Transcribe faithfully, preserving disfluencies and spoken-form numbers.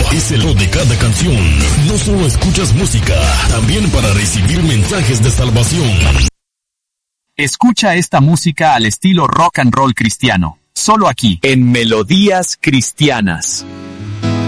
es el de cada canción. No solo escuchas música, también para recibir mensajes de salvación. Escucha esta música al estilo rock and roll cristiano, solo aquí, en Melodías Cristianas.